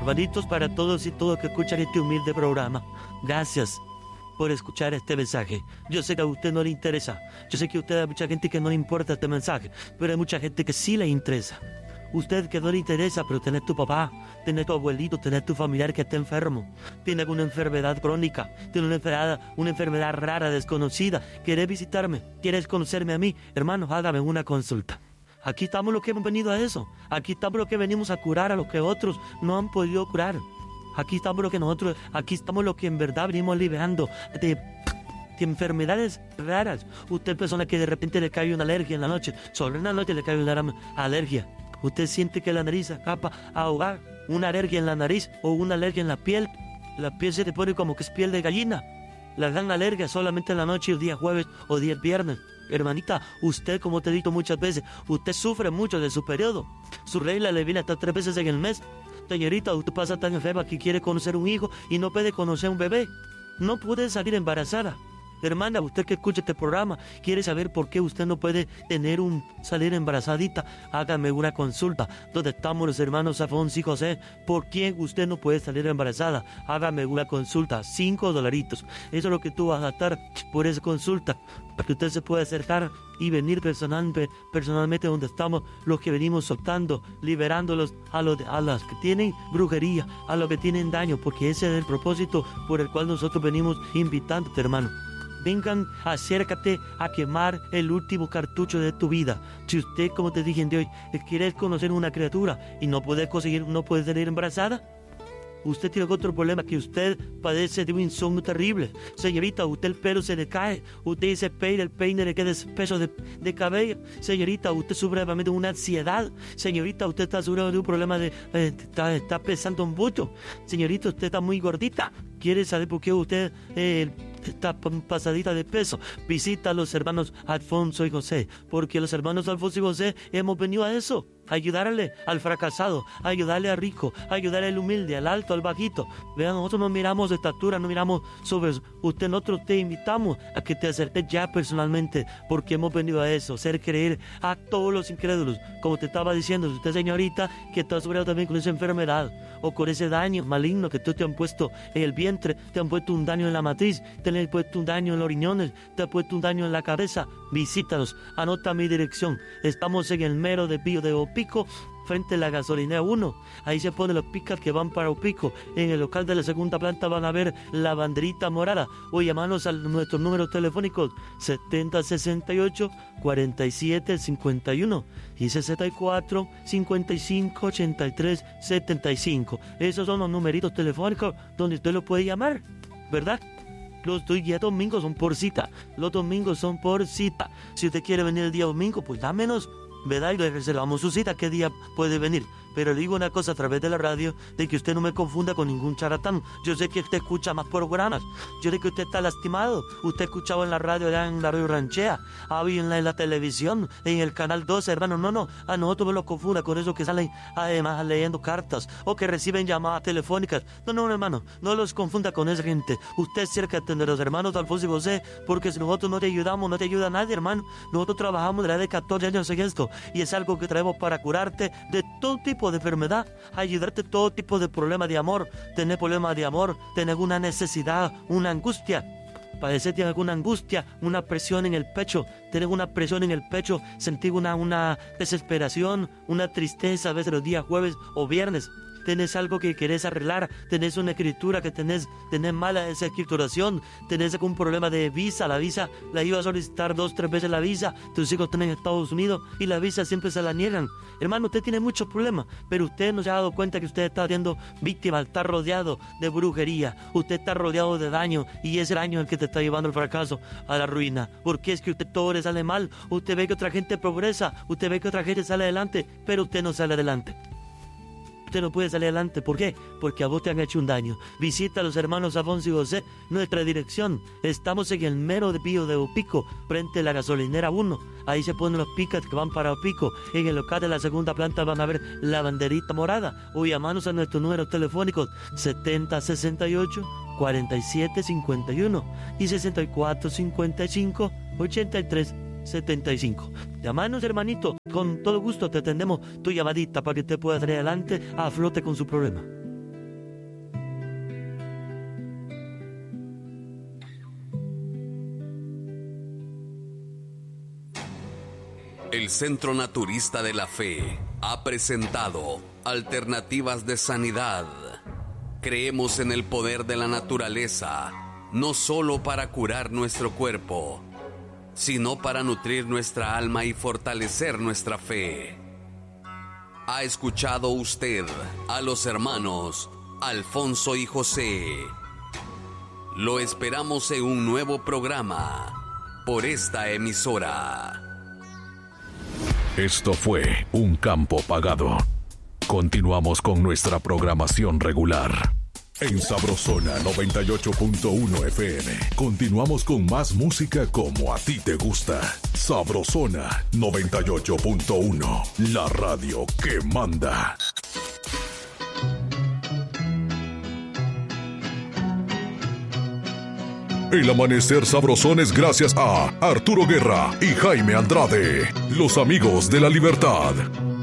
Hermanitos, para todos y todos que escuchan este humilde programa, gracias por escuchar este mensaje. Yo sé que a usted no le interesa. Yo sé que a usted hay mucha gente que no le importa este mensaje, pero hay mucha gente que sí le interesa. Usted que no le interesa, pero tenés tu papá, tenés tu abuelito, tenés tu familiar que está enfermo, tiene alguna enfermedad crónica, tiene una enfermedad rara, desconocida, ¿querés visitarme? ¿Quieres conocerme a mí? Hermanos, hágame una consulta. Aquí estamos los que hemos venido a eso. Aquí estamos los que venimos a curar a los que otros no han podido curar. Aquí estamos los que en verdad venimos liberando de enfermedades raras. Usted persona que de repente le cae una alergia en la noche, solo en la noche le cae una alergia. Usted siente que la nariz acaba a ahogar, una alergia en la nariz o una alergia en la piel se te pone como que es piel de gallina. La gran alergia solamente en la noche, el día jueves o día viernes. Hermanita, usted, como te he dicho muchas veces, usted sufre mucho de su periodo. Su regla le viene hasta 3 veces en el mes. Señorita, usted pasa tan enferma que quiere conocer un hijo y no puede conocer un bebé. No puede salir embarazada. Hermana, usted que escucha este programa, quiere saber por qué usted no puede salir embarazadita, hágame una consulta. ¿Dónde estamos los hermanos Afonso y José? ¿Por qué usted no puede salir embarazada? Hágame una consulta, $5. Eso es lo que tú vas a gastar por esa consulta, para que usted se pueda acercar y venir personalmente donde estamos los que venimos soltando, liberándolos a los que tienen brujería, a los que tienen daño, porque ese es el propósito por el cual nosotros venimos invitándote, hermano. Vengan, acércate a quemar el último cartucho de tu vida. Si usted, como te dije de hoy, quiere conocer una criatura y no puede salir embarazada, usted tiene otro problema, que usted padece de un insomnio terrible. Señorita, usted el pelo se le cae, usted se peina, el peine le queda espeso de cabello. Señorita, usted sufre de una ansiedad. Señorita, usted está sufriendo de un problema está pesando mucho. Señorita, usted está muy gordita. ¿Quiere saber por qué usted está pasadita de peso? Visita a los hermanos Alfonso y José, porque los hermanos Alfonso y José hemos venido a eso, a ayudarle al fracasado, a ayudarle al rico, a ayudarle al humilde, al alto, al bajito. Vean, nosotros no miramos de estatura, no miramos sobre usted. Nosotros te invitamos a que te acerques ya personalmente, porque hemos venido a eso, hacer creer a todos los incrédulos. Como te estaba diciendo, usted, señorita, que está sufriendo también con esa enfermedad o con ese daño maligno que te han puesto en el vientre, te han puesto un daño en la matriz, te han puesto un daño en los riñones, te han puesto un daño en la cabeza, visítanos, anota mi dirección. Estamos en el mero de Pío de Opico, frente a la gasolinera 1. Ahí se ponen los picas que van para Opico. En el local de la segunda planta van a ver la banderita morada. O llamarnos a nuestros números telefónicos 7068-4751 y 64-55-83-75. Esos son los numeritos telefónicos donde usted lo puede llamar, ¿verdad? Los días domingos son por cita. Los domingos son por cita. Si usted quiere venir el día domingo, pues dámenos, ¿verdad? Y le reservamos su cita, qué día puede venir. Pero le digo una cosa a través de la radio, de que usted no me confunda con ningún charlatán. Yo sé que usted escucha más programas. Yo sé que usted está lastimado. Usted escuchaba en la radio, allá en la radio ranchea, en la televisión, en el canal 12, hermano. No, a nosotros me lo confunda con eso que salen además leyendo cartas o que reciben llamadas telefónicas. No, hermano, no los confunda con esa gente. Usted cerca de los hermanos Alfonso y José, porque si nosotros no te ayudamos, no te ayuda nadie, hermano. Nosotros trabajamos desde 14 años en esto y es algo que traemos para curarte de todo tipo de enfermedad, ayudarte a todo tipo de problemas de amor. Tener problemas de amor, tener una necesidad, una angustia, padecer de alguna angustia, una presión en el pecho, tener una presión en el pecho, sentir una desesperación, una tristeza a veces los días jueves o viernes. Tenés algo que querés arreglar, tenés una escritura que tenés mala esa escrituración, tenés algún problema de visa, la visa la iba a solicitar 2-3 veces la visa, tus hijos están en Estados Unidos y la visa siempre se la niegan. Hermano, usted tiene muchos problemas, pero usted no se ha dado cuenta que usted está siendo víctima, está rodeado de brujería, usted está rodeado de daño y ese daño es el que te está llevando al fracaso, a la ruina, porque es que usted todo le sale mal, usted ve que otra gente progresa, usted ve que otra gente sale adelante, pero usted no sale adelante. Usted no puede salir adelante. ¿Por qué? Porque a vos te han hecho un daño. Visita a los hermanos Afonso y José. Nuestra dirección. Estamos en el mero de Pío de Opico, frente a la gasolinera 1. Ahí se ponen los picas que van para Opico. En el local de la segunda planta van a ver la banderita morada. O llamarnos a nuestros números telefónicos 7068-4751 y 6455-8375. Llamanos, hermanito, con todo gusto te atendemos tu llamadita para que usted pueda salir adelante a flote con su problema. El Centro Naturista de la Fe ha presentado alternativas de sanidad. Creemos en el poder de la naturaleza, no solo para curar nuestro cuerpo, sino para nutrir nuestra alma y fortalecer nuestra fe. ¿Ha escuchado usted a los hermanos Alfonso y José? Lo esperamos en un nuevo programa por esta emisora. Esto fue Un Campo Pagado. Continuamos con nuestra programación regular. En Sabrosona 98.1 FM. Continuamos con más música como a ti te gusta. Sabrosona 98.1. La radio que manda. El amanecer sabrosón es gracias a Arturo Guerra y Jaime Andrade, los amigos de la libertad.